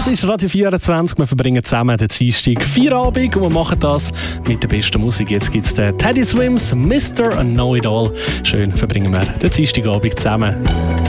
Das ist Radio 24. Wir verbringen zusammen den Dienstag Feierabend und wir machen das mit der besten Musik. Jetzt gibt es den Teddy Swims, Mr. Know-It-All. Schön verbringen wir den Dienstagabend zusammen.